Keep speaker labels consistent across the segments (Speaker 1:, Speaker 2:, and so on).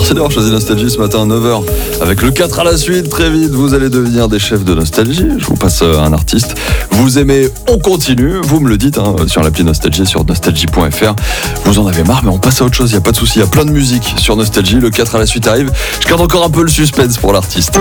Speaker 1: Merci d'avoir choisi Nostalgie ce matin à 9h. Avec le 4 à la suite, très vite, vous allez devenir des chefs de Nostalgie. Je vous passe un artiste. Vous aimez, on continue. Vous me le dites sur l'appli Nostalgie, sur nostalgie.fr. Vous en avez marre, mais on passe à autre chose. Il n'y a pas de souci. Il y a plein de musique sur Nostalgie. Le 4 à la suite arrive. Je garde encore un peu le suspense pour l'artiste.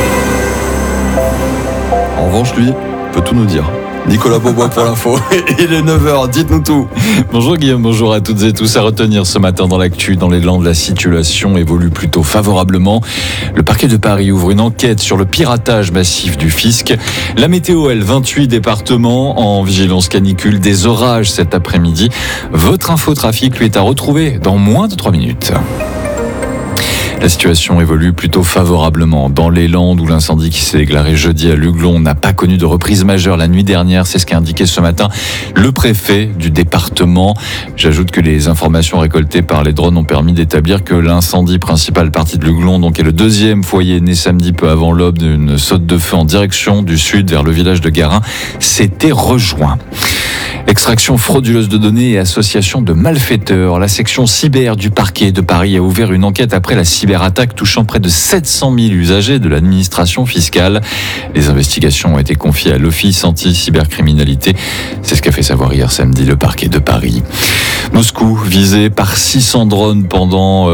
Speaker 1: En revanche, lui, peut tout nous dire. Nicolas Beaubois pour l'info. Il est 9h, dites-nous tout.
Speaker 2: Bonjour Guillaume, bonjour à toutes et tous. À retenir ce matin dans l'actu, dans les Landes, la situation évolue plutôt favorablement. Le parquet de Paris ouvre une enquête sur le piratage massif du fisc. La météo, 28 départements en vigilance canicule, des orages cet après-midi. Votre infotrafic lui est à retrouver dans moins de 3 minutes. La situation évolue plutôt favorablement dans les Landes où l'incendie qui s'est déclaré jeudi à Luglon n'a pas connu de reprise majeure la nuit dernière. C'est ce qu'a indiqué ce matin le préfet du département. J'ajoute que les informations récoltées par les drones ont permis d'établir que l'incendie principal parti de Luglon, donc est le deuxième foyer né samedi peu avant l'aube d'une saute de feu en direction du sud vers le village de Garin, s'était rejoint. Extraction frauduleuse de données et association de malfaiteurs. La section cyber du parquet de Paris a ouvert une enquête après la cyberattaque touchant près de 700 000 usagers de l'administration fiscale. Les investigations ont été confiées à l'Office anti-cybercriminalité. C'est ce qu'a fait savoir hier samedi le parquet de Paris. Moscou visé par 600 drones pendant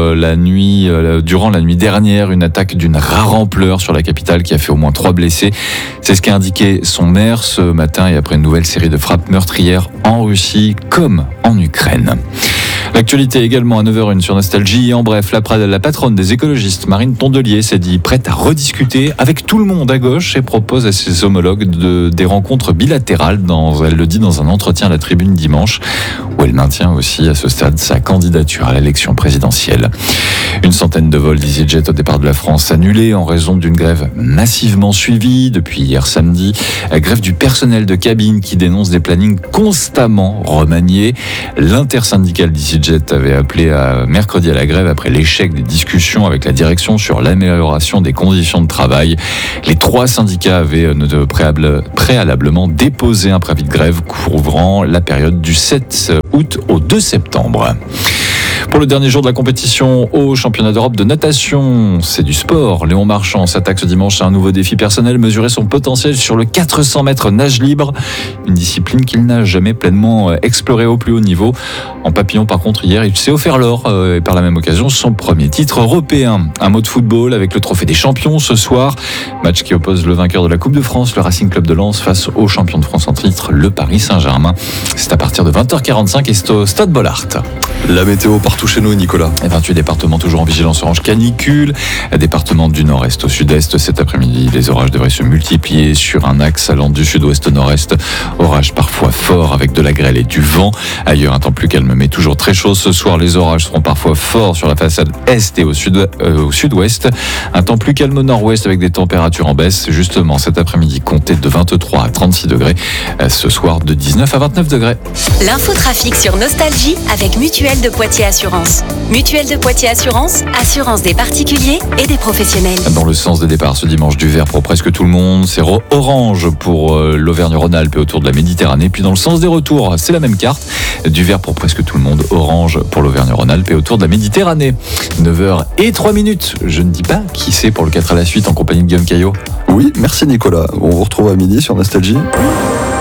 Speaker 2: durant la nuit dernière, une attaque d'une rare ampleur sur la capitale qui a fait au moins 3 blessés. C'est ce qu'a indiqué son maire ce matin et après une nouvelle série de frappes meurtrières en Russie comme en Ukraine. L'actualité également à 9h01 sur Nostalgie. Et en bref, la patronne des écologistes, Marine Tondelier, s'est dit prête à rediscuter avec tout le monde à gauche et propose à ses homologues des rencontres bilatérales. Elle le dit dans un entretien à la Tribune dimanche, où elle maintient aussi à ce stade sa candidature à l'élection présidentielle. Une centaine de vols d'EasyJet au départ de la France annulés en raison d'une grève massivement suivie depuis hier samedi. La grève du personnel de cabine qui dénonce des plannings constamment remaniés. L'intersyndicale d'EasyJet avait appelé mercredi à la grève après l'échec des discussions avec la direction sur l'amélioration des conditions de travail. Les 3 syndicats avaient préalablement déposé un préavis de grève couvrant la période du 7 août au 2 septembre. Pour le dernier jour de la compétition au championnat d'Europe de natation, c'est du sport. Léon Marchand s'attaque ce dimanche à un nouveau défi personnel, mesurer son potentiel sur le 400 mètres nage libre, une discipline qu'il n'a jamais pleinement explorée au plus haut niveau. En papillon, par contre, hier, il s'est offert l'or et par la même occasion son premier titre européen. Un mot de football avec le trophée des champions ce soir. Match qui oppose le vainqueur de la Coupe de France, le Racing Club de Lens, face au champion de France en titre, le Paris Saint-Germain. C'est à partir de 20h45 et c'est au Stade Bollaert.
Speaker 1: La météo partout chez nous, Nicolas.
Speaker 2: 28 départements toujours en vigilance orange canicule. Département du nord-est au sud-est. Cet après-midi, les orages devraient se multiplier sur un axe allant du sud-ouest au nord-est. Orages parfois forts avec de la grêle et du vent. Ailleurs, un temps plus calme mais toujours très chaud. Ce soir, les orages seront parfois forts sur la façade est et au sud-ouest. Un temps plus calme au nord-ouest avec des températures en baisse. Justement, cet après-midi, comptez de 23 à 36 degrés. Ce soir, de 19 à 29 degrés.
Speaker 3: L'infotrafic sur Nostalgie avec Mutuelle de Poitiers Assurance. Mutuelle de Poitiers Assurance, assurance des particuliers et des professionnels.
Speaker 2: Dans le sens des départs ce dimanche, du vert pour presque tout le monde. C'est orange pour l'Auvergne-Rhône-Alpes et autour de la Méditerranée. Puis dans le sens des retours, c'est la même carte. Du vert pour presque tout le monde. Orange pour l'Auvergne-Rhône-Alpes et autour de la Méditerranée. 9h03. Je ne dis pas qui c'est pour le 4 à la suite en compagnie de Guillaume Caillot.
Speaker 1: Oui, merci Nicolas. On vous retrouve à midi sur Nostalgie.